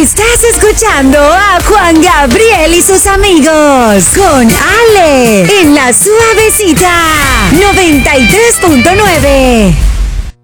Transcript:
Estás escuchando a Juan Gabriel y sus amigos con Ale en La Suavecita 93.9.